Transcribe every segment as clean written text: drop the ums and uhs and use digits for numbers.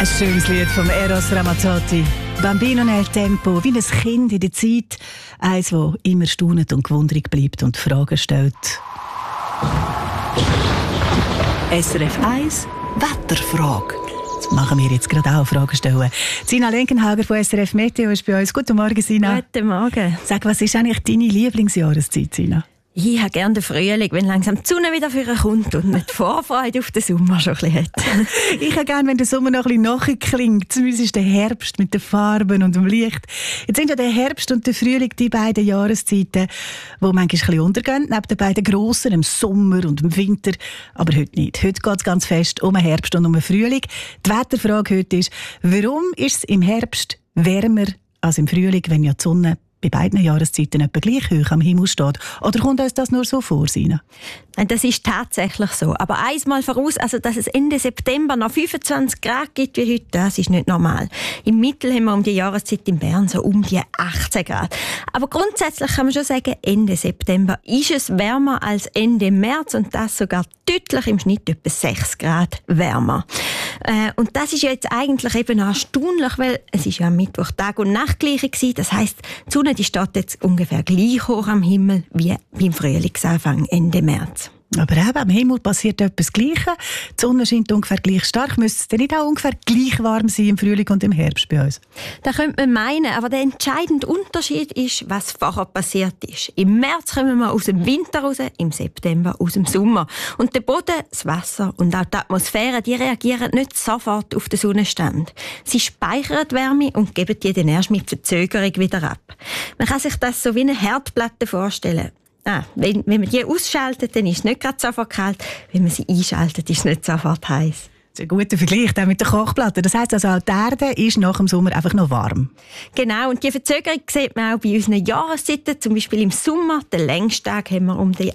Ein schönes Lied vom Eros Ramazzotti. Bambino nel Tempo, wie ein Kind in der Zeit. Eins, das immer staunend und gewundert bleibt und Fragen stellt. SRF 1 Wetterfrage. Das machen wir jetzt gerade auch, Fragen stellen. Sina Lenkenhager von SRF Meteo ist bei uns. Guten Morgen, Sina. Guten Morgen. Sag, was ist eigentlich deine Lieblingsjahreszeit, Sina? Ich habe gerne den Frühling, wenn langsam die Sonne wieder vorkommt und man die Vorfreude auf den Sommer schon ein bisschen hat. Ich habe gerne, wenn der Sommer noch ein bisschen nachklingt. Zumindest ist der Herbst mit den Farben und dem Licht. Jetzt sind ja der Herbst und der Frühling die beiden Jahreszeiten, die manchmal ein bisschen untergehen, neben den beiden grossen, im Sommer und im Winter. Aber heute nicht. Heute geht es ganz fest um den Herbst und um den Frühling. Die Wetterfrage heute ist, warum ist es im Herbst wärmer als im Frühling, wenn ja die Sonne bei beiden Jahreszeiten etwa gleich hoch am Himmel steht? Oder kommt uns das nur so vor, Sina? Das ist tatsächlich so. Aber einmal voraus, also dass es Ende September noch 25 Grad gibt wie heute, das ist nicht normal. Im Mittel haben wir um die Jahreszeit in Bern so um die 18 Grad. Aber grundsätzlich kann man schon sagen, Ende September ist es wärmer als Ende März und das sogar deutlich im Schnitt etwa 6 Grad wärmer. Und das ist ja jetzt eigentlich eben erstaunlich, weil es ist ja am Mittwoch Tag- und Nachtgleiche gewesen. Das heisst, die Sonne die steht jetzt ungefähr gleich hoch am Himmel wie beim Frühlingsanfang Ende März. Aber eben, am Himmel passiert etwas Gleiches. Die Sonne scheint ungefähr gleich stark. Müsste es denn nicht auch ungefähr gleich warm sein im Frühling und im Herbst bei uns? Das könnte man meinen, aber der entscheidende Unterschied ist, was vorher passiert ist. Im März kommen wir aus dem Winter raus, im September aus dem Sommer. Und der Boden, das Wasser und auch die Atmosphäre, die reagieren nicht sofort auf den Sonnenstand. Sie speichern die Wärme und geben die dann erst mit Verzögerung wieder ab. Man kann sich das so wie eine Herdplatte vorstellen. Wenn man die ausschaltet, dann ist es nicht gerade sofort kalt. Wenn man sie einschaltet, ist es nicht sofort heiß. Das ist ein guter Vergleich mit der Kochplatte. Das heisst also, auch die Erde ist nach dem Sommer einfach noch warm. Genau, und die Verzögerung sieht man auch bei unseren Jahreszeiten. Zum Beispiel im Sommer, den längsten Tag haben wir um den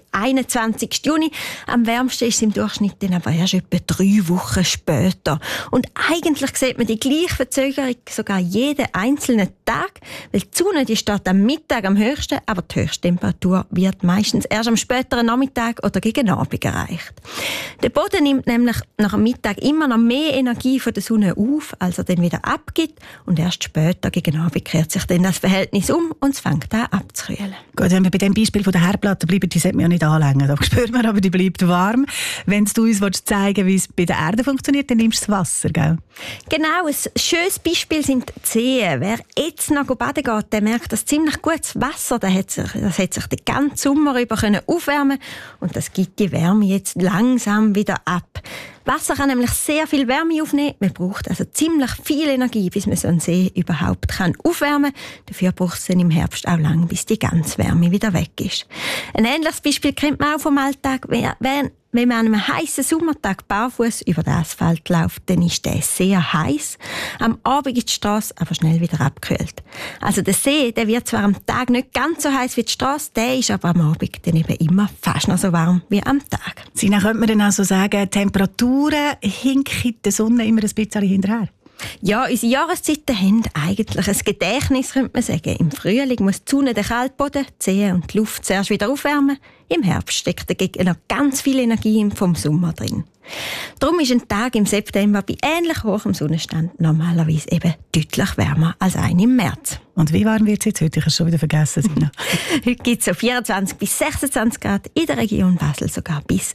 21. Juni. Am wärmsten ist es im Durchschnitt dann aber erst etwa 3 Wochen später. Und eigentlich sieht man die gleiche Verzögerung sogar jeden einzelnen Tag, weil die Sonne die steht am Mittag am höchsten, aber die Höchsttemperatur wird meistens erst am späteren Nachmittag oder gegen Abend erreicht. Der Boden nimmt nämlich nach dem Mittag immer noch mehr Energie von der Sonne auf, als er dann wieder abgibt. Und erst später, gegen Abend, kehrt sich dann das Verhältnis um und es fängt an abzukühlen. Gut, wenn wir bei dem Beispiel von der Herdplatte bleiben, die sollte man ja nicht anlängen. Da spürt man aber, die bleibt warm. Wenn du uns zeigen willst, wie es bei der Erde funktioniert, dann nimmst du das Wasser, gell? Genau, ein schönes Beispiel sind die Seen. Wer jetzt noch baden geht, der merkt, dass ziemlich gutes Wasser, das hat sich den ganzen Sommer über aufwärmen können. Und das gibt die Wärme jetzt langsam wieder ab. Wasser kann nämlich sehr viel Wärme aufnehmen. Man braucht also ziemlich viel Energie, bis man so einen See überhaupt aufwärmen kann. Dafür braucht es dann im Herbst auch lang, bis die ganze Wärme wieder weg ist. Ein ähnliches Beispiel kennt man auch vom Alltag. Wenn man an einem heißen Sommertag barfuß über den Asphalt läuft, dann ist der sehr heiß. Am Abend ist die Strasse aber schnell wieder abgekühlt. Also der See, der wird zwar am Tag nicht ganz so heiß wie die Strasse, der ist aber am Abend dann eben immer fast noch so warm wie am Tag. Sina, könnte man dann also sagen, Temperaturen hinken der Sonne immer ein bisschen hinterher? Ja, unsere Jahreszeiten haben eigentlich ein Gedächtnis, könnte man sagen. Im Frühling muss die Sonne den Kaltboden, die Seen und die Luft zuerst wieder aufwärmen. Im Herbst steckt dagegen noch ganz viel Energie vom Sommer drin. Darum ist ein Tag im September bei ähnlich hohem Sonnenstand normalerweise eben deutlich wärmer als ein im März. Und wie warm wird es jetzt heute? Ich habe es schon wieder vergessen, Sina. Heute gibt es so 24 bis 26 Grad, in der Region Basel sogar bis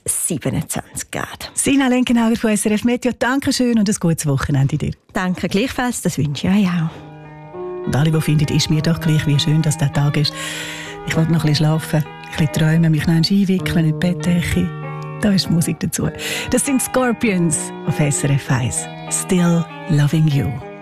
27 Grad. Sina Lenkenhager von SRF Meteo, danke schön und ein gutes Wochenende dir. Danke gleichfalls, das wünsche ich euch auch. Und alle, die finden, ist mir doch gleich, wie schön dass der Tag ist. Ich wollte noch ein bisschen schlafen, ein bisschen träumen, mich noch einwickeln in die Bettdecke. Da ist die Musik dazu. Das sind Scorpions auf SRF 1. Still Loving You.